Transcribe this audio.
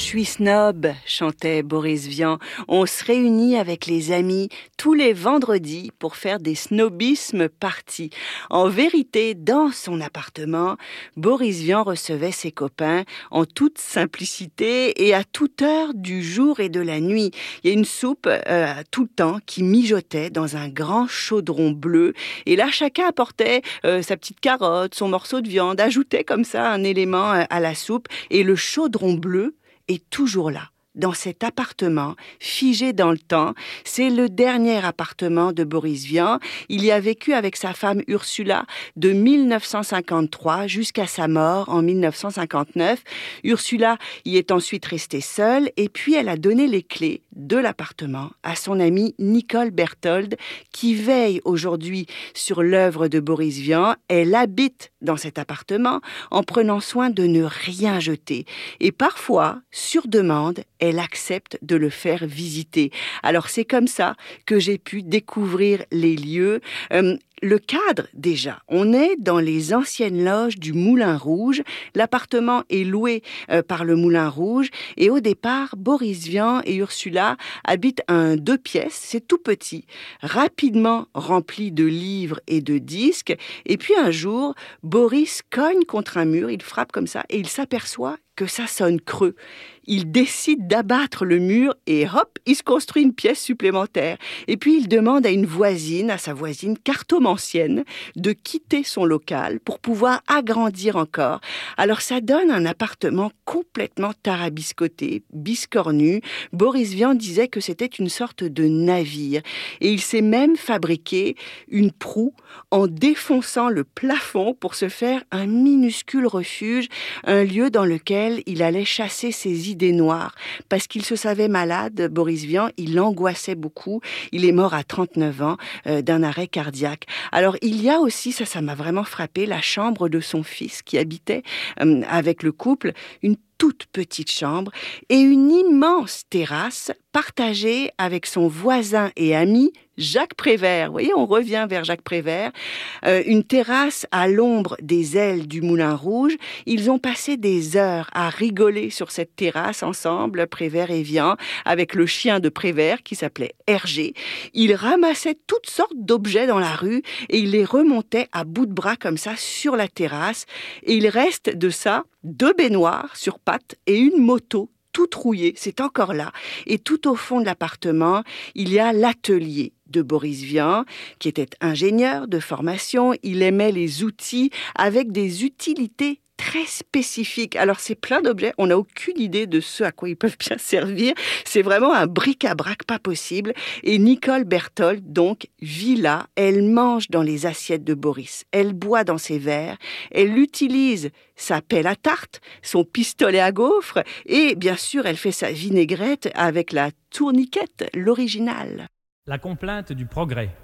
suis snob, chantait Boris Vian. On se réunit avec les amis tous les vendredis pour faire des snobismes parties. En vérité, dans son appartement, Boris Vian recevait ses copains en toute simplicité et à toute heure du jour et de la nuit. Il y a une soupe tout le temps qui mijotait dans un grand chaudron bleu et là, chacun apportait sa petite carotte, son morceau de viande, ajoutait comme ça un élément à la soupe et le chaudron bleu est toujours là. Dans cet appartement, figé dans le temps, c'est le dernier appartement de Boris Vian. Il y a vécu avec sa femme Ursula de 1953 jusqu'à sa mort en 1959. Ursula y est ensuite restée seule et puis elle a donné les clés de l'appartement à son amie Nicole Berthold qui veille aujourd'hui sur l'œuvre de Boris Vian. Elle habite dans cet appartement en prenant soin de ne rien jeter. Et parfois, sur demande, elle accepte de le faire visiter. Alors c'est comme ça que j'ai pu découvrir les lieux. Le cadre, déjà, on est dans les anciennes loges du Moulin Rouge. L'appartement est loué par le Moulin Rouge. Et au départ, Boris Vian et Ursula habitent un 2 pièces. C'est tout petit, rapidement rempli de livres et de disques. Et puis un jour, Boris cogne contre un mur, il frappe comme ça et il s'aperçoit que ça sonne creux. Il décide d'abattre le mur et hop, il se construit une pièce supplémentaire. Et puis il demande à sa voisine cartomancienne, de quitter son local pour pouvoir agrandir encore. Alors ça donne un appartement complètement tarabiscoté, biscornu. Boris Vian disait que c'était une sorte de navire. Et il s'est même fabriqué une proue en défonçant le plafond pour se faire un minuscule refuge, un lieu dans lequel il allait chasser ses idées noires. Parce qu'il se savait malade, Boris Vian, il angoissait beaucoup. Il est mort à 39 ans d'un arrêt cardiaque. Alors il y a aussi, ça m'a vraiment frappé, la chambre de son fils qui habitait avec le couple, une toute petite chambre et une immense terrasse partagée avec son voisin et ami Jacques Prévert. Vous voyez, on revient vers Jacques Prévert. Une terrasse à l'ombre des ailes du Moulin Rouge. Ils ont passé des heures à rigoler sur cette terrasse ensemble, Prévert et Vian, avec le chien de Prévert qui s'appelait Hergé. Ils ramassaient toutes sortes d'objets dans la rue et ils les remontaient à bout de bras comme ça sur la terrasse. Et il reste de ça 2 baignoires sur pattes et une moto toute rouillée, c'est encore là. Et tout au fond de l'appartement, il y a l'atelier de Boris Vian, qui était ingénieur de formation. Il aimait les outils avec des utilités très spécifiques. Alors, c'est plein d'objets. On n'a aucune idée de ce à quoi ils peuvent bien servir. C'est vraiment un bric-à-brac pas possible. Et Nicole Berthold, donc, vit là. Elle mange dans les assiettes de Boris. Elle boit dans ses verres. Elle utilise sa pelle à tarte, son pistolet à gaufres. Et bien sûr, elle fait sa vinaigrette avec la tourniquette, l'original. La complainte du progrès.